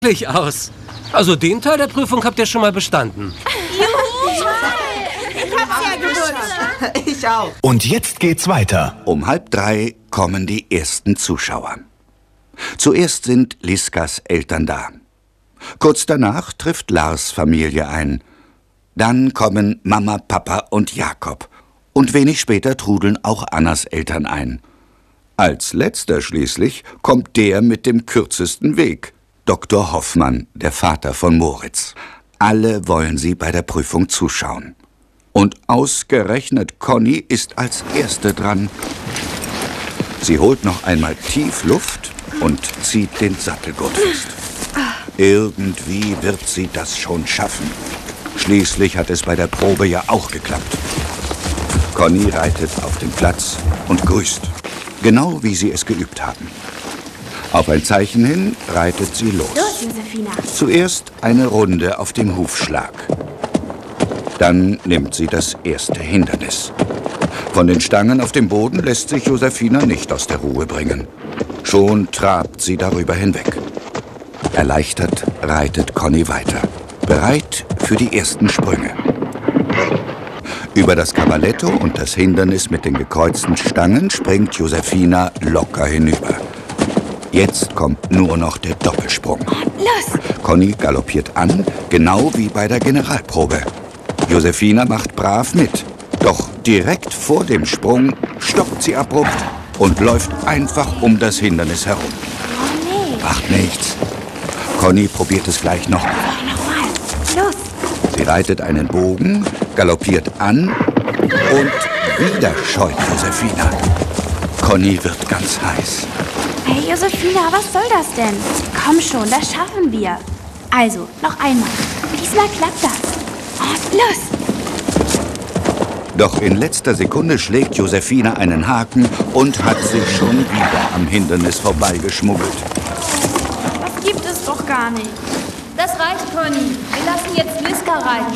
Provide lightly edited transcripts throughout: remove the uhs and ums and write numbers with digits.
aus. Also den Teil der Prüfung habt ihr schon mal bestanden. Juhu! Ich hab's ja gewusst. Ich auch. Und jetzt geht's weiter. Um 2:30 kommen die ersten Zuschauer. Zuerst sind Liskas Eltern da. Kurz danach trifft Lars Familie ein. Dann kommen Mama, Papa und Jakob. Und wenig später trudeln auch Annas Eltern ein. Als letzter schließlich kommt der mit dem kürzesten Weg. Dr. Hoffmann, der Vater von Moritz. Alle wollen sie bei der Prüfung zuschauen. Und ausgerechnet Conny ist als Erste dran. Sie holt noch einmal tief Luft und zieht den Sattelgurt fest. Irgendwie wird sie das schon schaffen. Schließlich hat es bei der Probe ja auch geklappt. Conny reitet auf den Platz und grüßt, genau wie sie es geübt haben. Auf ein Zeichen hin reitet sie los. Los, Josefina. Zuerst eine Runde auf dem Hufschlag. Dann nimmt sie das erste Hindernis. Von den Stangen auf dem Boden lässt sich Josefina nicht aus der Ruhe bringen. Schon trabt sie darüber hinweg. Erleichtert reitet Conny weiter, bereit für die ersten Sprünge. Über das Cavaletto und das Hindernis mit den gekreuzten Stangen springt Josefina locker hinüber. Jetzt kommt nur noch der Doppelsprung. Los! Conny galoppiert an, genau wie bei der Generalprobe. Josefina macht brav mit. Doch direkt vor dem Sprung stoppt sie abrupt und läuft einfach um das Hindernis herum. Oh nee. Macht nichts. Conny probiert es gleich noch. Nochmal. Los! Sie reitet einen Bogen, galoppiert an und wieder scheut Josefina. Conny wird ganz heiß. Hey, Josefina, was soll das denn? Komm schon, das schaffen wir. Also, noch einmal. Diesmal klappt das. Und los! Doch in letzter Sekunde schlägt Josefina einen Haken und hat sich schon wieder am Hindernis vorbeigeschmuggelt. Das gibt es doch gar nicht. Das reicht, Conny. Wir lassen jetzt Liska reiten.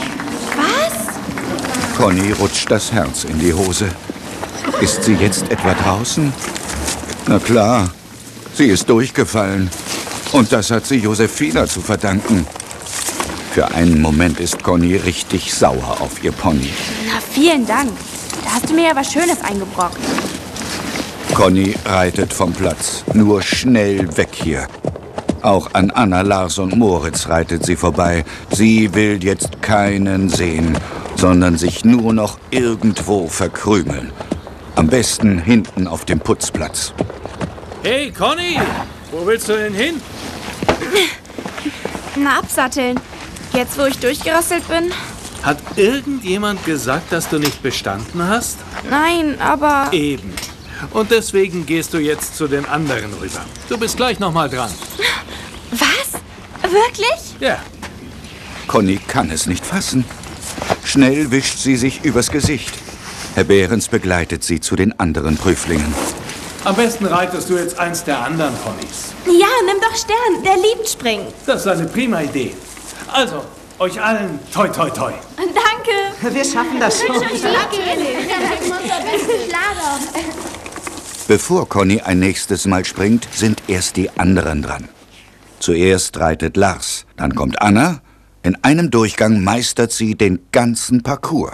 Was? Conny rutscht das Herz in die Hose. Ist sie jetzt etwa draußen? Na klar, sie ist durchgefallen. Und das hat sie Josefina zu verdanken. Für einen Moment ist Conny richtig sauer auf ihr Pony. Na, vielen Dank. Da hast du mir ja was Schönes eingebrockt. Conny reitet vom Platz. Nur schnell weg hier. Auch an Anna, Lars und Moritz reitet sie vorbei. Sie will jetzt keinen sehen, sondern sich nur noch irgendwo verkrümeln. Am besten hinten auf dem Putzplatz. Hey, Conny! Wo willst du denn hin? Na, absatteln. Jetzt, wo ich durchgerasselt bin? Hat irgendjemand gesagt, dass du nicht bestanden hast? Nein, aber... Eben. Und deswegen gehst du jetzt zu den anderen rüber. Du bist gleich noch mal dran. Was? Wirklich? Ja. Conny kann es nicht fassen. Schnell wischt sie sich übers Gesicht. Herr Behrens begleitet sie zu den anderen Prüflingen. Am besten reitest du jetzt eins der anderen Ponys. Ja, nimm doch Stern. Der liebt springen. Das ist eine prima Idee. Also, euch allen toi toi toi. Danke. Wir schaffen das schon. Bevor Conny ein nächstes Mal springt, sind erst die anderen dran. Zuerst reitet Lars, dann kommt Anna. In einem Durchgang meistert sie den ganzen Parcours.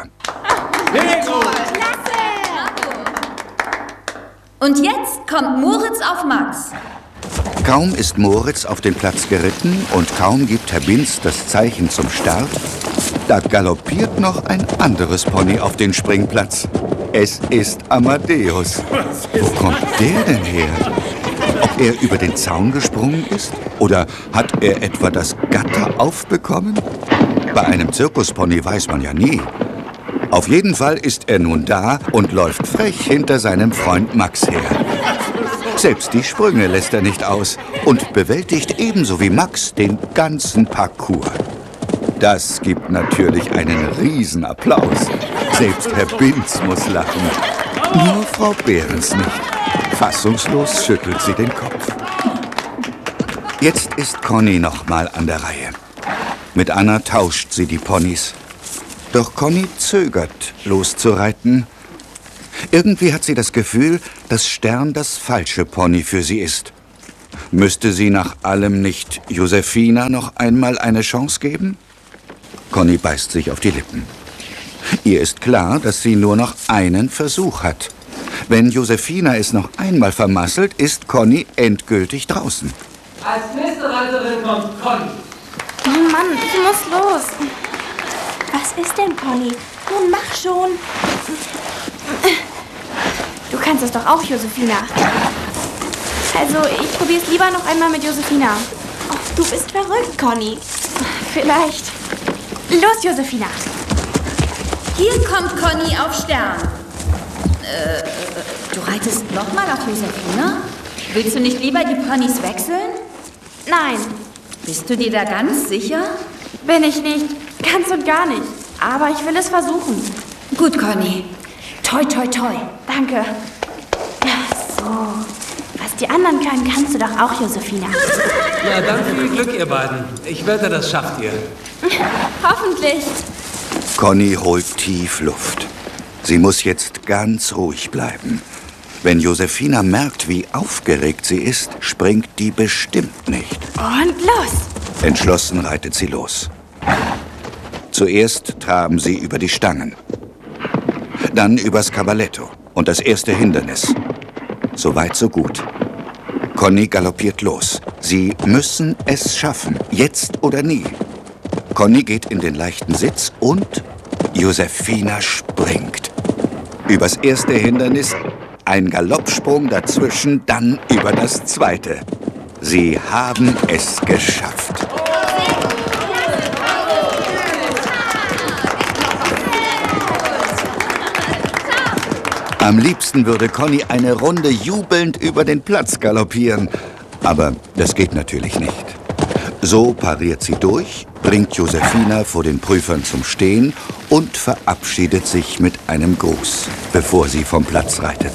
Und jetzt kommt Moritz auf Max. Kaum ist Moritz auf den Platz geritten und kaum gibt Herr Binz das Zeichen zum Start, da galoppiert noch ein anderes Pony auf den Springplatz. Es ist Amadeus. Wo kommt der denn her? Ob er über den Zaun gesprungen ist? Oder hat er etwa das Gatter aufbekommen? Bei einem Zirkuspony weiß man ja nie. Auf jeden Fall ist er nun da und läuft frech hinter seinem Freund Max her. Selbst die Sprünge lässt er nicht aus und bewältigt ebenso wie Max den ganzen Parcours. Das gibt natürlich einen Riesenapplaus. Selbst Herr Binz muss lachen. Nur Frau Behrens nicht. Fassungslos schüttelt sie den Kopf. Jetzt ist Conny noch mal an der Reihe. Mit Anna tauscht sie die Ponys. Doch Conny zögert, loszureiten. Irgendwie hat sie das Gefühl, dass Stern das falsche Pony für sie ist. Müsste sie nach allem nicht Josefina noch einmal eine Chance geben? Conny beißt sich auf die Lippen. Ihr ist klar, dass sie nur noch einen Versuch hat. Wenn Josefina es noch einmal vermasselt, ist Conny endgültig draußen. Als nächste Reiterin kommt Conny. Oh Mann, ich muss los. Was ist denn, Conny? Nun mach schon. Du kannst es doch auch, Josefina. Also, ich probier's lieber noch einmal mit Josefina. Oh, du bist verrückt, Conny. Vielleicht. Los, Josefina. Hier kommt Conny auf Stern. Du reitest nochmal auf Josefina? Willst du nicht lieber die Ponys wechseln? Nein, Bist du dir da ganz sicher? bin ich nicht. Ganz und gar nicht. Aber ich will es versuchen. Gut, Conny. Toi, toi, toi. Danke. Ja, so. Was die anderen können, kannst du doch auch, Josefina. Na dann viel Glück, ihr beiden. Ich wette, das schafft ihr. Hoffentlich. Conny holt tief Luft. Sie muss jetzt ganz ruhig bleiben. Wenn Josefina merkt, wie aufgeregt sie ist, springt die bestimmt nicht. Und los. Entschlossen reitet sie los. Zuerst traben sie über die Stangen. Dann übers Cavaletto und das erste Hindernis. So weit, so gut. Conny galoppiert los. Sie müssen es schaffen, jetzt oder nie. Conny geht in den leichten Sitz und Josefina springt. Übers erste Hindernis, ein Galoppsprung dazwischen, dann über das zweite. Sie haben es geschafft. Am liebsten würde Conny eine Runde jubelnd über den Platz galoppieren. Aber das geht natürlich nicht. So pariert sie durch, bringt Josefina vor den Prüfern zum Stehen und verabschiedet sich mit einem Gruß, bevor sie vom Platz reitet.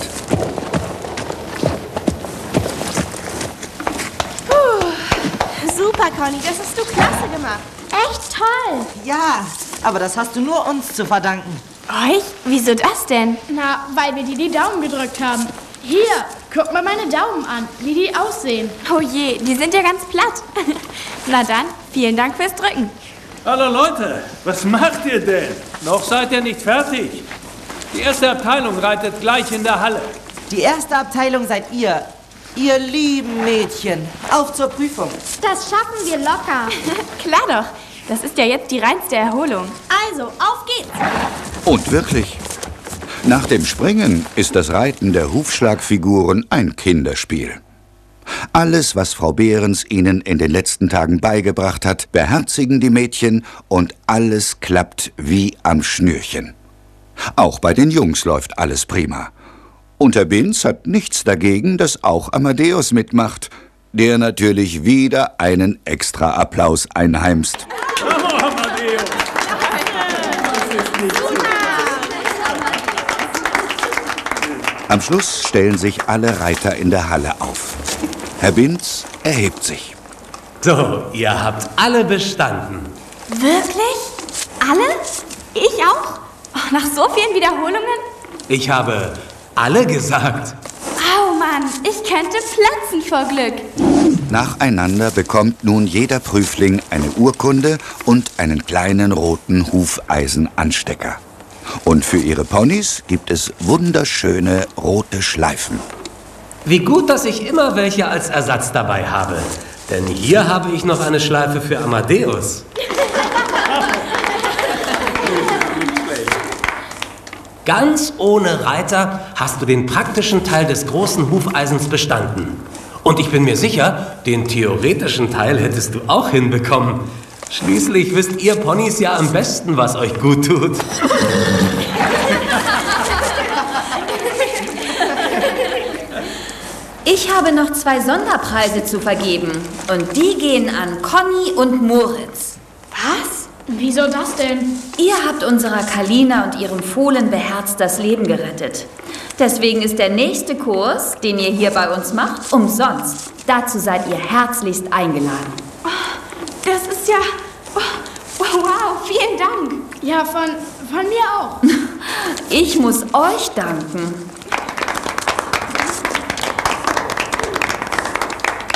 Super, Conny, das hast du klasse gemacht. Echt toll. Ja, aber das hast du nur uns zu verdanken. Euch? Wieso das denn? Na, weil wir dir die Daumen gedrückt haben. Hier, guck mal meine Daumen an, wie die aussehen. Oh je, die sind ja ganz platt. Na dann, vielen Dank fürs Drücken. Hallo Leute, was macht ihr denn? Noch seid ihr nicht fertig. Die erste Abteilung reitet gleich in der Halle. Die erste Abteilung seid ihr. Ihr lieben Mädchen. Auf zur Prüfung. Das schaffen wir locker. Klar doch, das ist ja jetzt die reinste Erholung. Also, auf geht's. Und wirklich. Nach dem Springen ist das Reiten der Hufschlagfiguren ein Kinderspiel. Alles, was Frau Behrens ihnen in den letzten Tagen beigebracht hat, beherzigen die Mädchen und alles klappt wie am Schnürchen. Auch bei den Jungs läuft alles prima. Und Herr Binz hat nichts dagegen, dass auch Amadeus mitmacht, der natürlich wieder einen extra Applaus einheimst. Bravo, Amadeus! Am Schluss stellen sich alle Reiter in der Halle auf. Herr Binz erhebt sich. So, ihr habt alle bestanden. Wirklich? Alle? Ich auch? Oh, nach so vielen Wiederholungen? Ich habe alle gesagt. Oh Mann, ich könnte platzen vor Glück. Nacheinander bekommt nun jeder Prüfling eine Urkunde und einen kleinen roten Hufeisenanstecker. Und für ihre Ponys gibt es wunderschöne rote Schleifen. Wie gut, dass ich immer welche als Ersatz dabei habe. Denn hier habe ich noch eine Schleife für Amadeus. Ganz ohne Reiter hast du den praktischen Teil des großen Hufeisens bestanden. Und ich bin mir sicher, den theoretischen Teil hättest du auch hinbekommen. Schließlich wisst ihr Ponys ja am besten, was euch gut tut. Ich habe noch 2 Sonderpreise zu vergeben. Und die gehen an Conny und Moritz. Was? Wieso das denn? Ihr habt unserer Kalina und ihrem Fohlen beherzt das Leben gerettet. Deswegen ist der nächste Kurs, den ihr hier bei uns macht, umsonst. Dazu seid ihr herzlichst eingeladen. Das ist ja... Oh, wow, vielen Dank. Ja, von mir auch. Ich muss euch danken.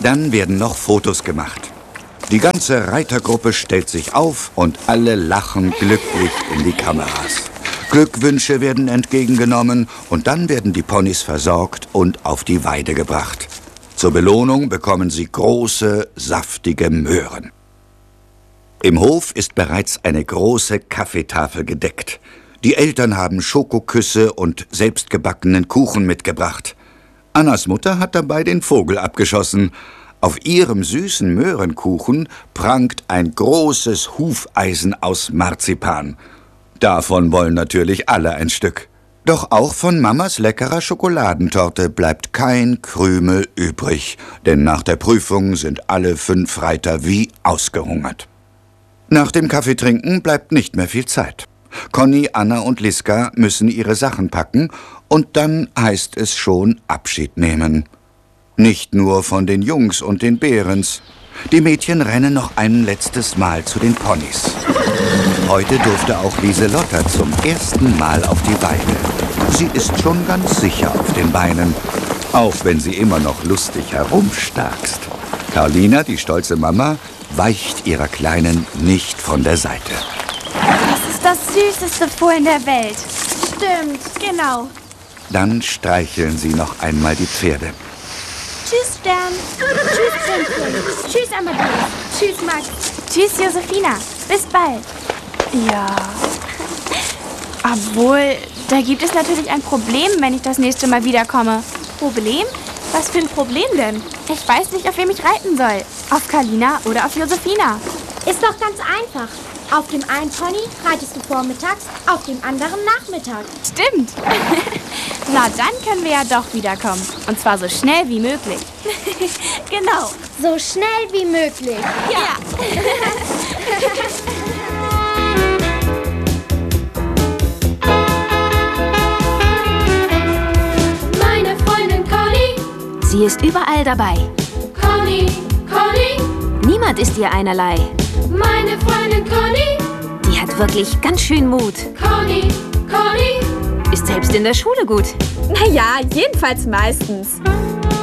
Dann werden noch Fotos gemacht. Die ganze Reitergruppe stellt sich auf und alle lachen glücklich in die Kameras. Glückwünsche werden entgegengenommen und dann werden die Ponys versorgt und auf die Weide gebracht. Zur Belohnung bekommen sie große, saftige Möhren. Im Hof ist bereits eine große Kaffeetafel gedeckt. Die Eltern haben Schokoküsse und selbstgebackenen Kuchen mitgebracht. Annas Mutter hat dabei den Vogel abgeschossen. Auf ihrem süßen Möhrenkuchen prangt ein großes Hufeisen aus Marzipan. Davon wollen natürlich alle ein Stück. Doch auch von Mamas leckerer Schokoladentorte bleibt kein Krümel übrig, denn nach der Prüfung sind alle 5 Reiter wie ausgehungert. Nach dem Kaffeetrinken bleibt nicht mehr viel Zeit. Conny, Anna und Liska müssen ihre Sachen packen und dann heißt es schon Abschied nehmen. Nicht nur von den Jungs und den Behrens. Die Mädchen rennen noch ein letztes Mal zu den Ponys. Heute durfte auch Lieselotta zum ersten Mal auf die Weide. Sie ist schon ganz sicher auf den Beinen, auch wenn sie immer noch lustig herumstarkst. Carolina, die stolze Mama, weicht ihrer Kleinen nicht von der Seite. Das ist das süßeste Fohlen der Welt. Stimmt. Genau. Dann streicheln sie noch einmal die Pferde. Tschüss, Stern. Tschüss, Prinzchen. Tschüss, Amadeus. Tschüss, Max. Tschüss, Josephina. Bis bald. Ja. Obwohl, da gibt es natürlich ein Problem, wenn ich das nächste Mal wiederkomme. Problem? Was für ein Problem denn? Ich weiß nicht, auf wem ich reiten soll. Auf Carolina oder auf Josephina. Ist doch ganz einfach. Auf dem einen Pony reitest du vormittags, auf dem anderen nachmittags. Stimmt. Na, dann können wir ja doch wiederkommen. Und zwar so schnell wie möglich. Genau. So schnell wie möglich. Ja. Meine Freundin Conny. Sie ist überall dabei. Conny, Conny. Niemand ist ihr einerlei. Meine Freundin Conny. Die hat wirklich ganz schön Mut. Conny, Conny. Ist selbst in der Schule gut. Naja, jedenfalls meistens.